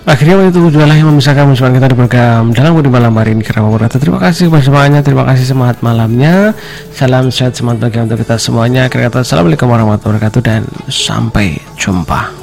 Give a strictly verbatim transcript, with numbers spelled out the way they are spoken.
Akhirnya waktu itu jualah yang memisahkan musyawarah kita di program dalam di malam hari ini. Karena terima kasih kepada semuanya, terima kasih semangat malamnya, salam sehat semangat bagi untuk kita semuanya. Akhirnya kata assalamualaikum warahmatullahi wabarakatuh dan sampai jumpa.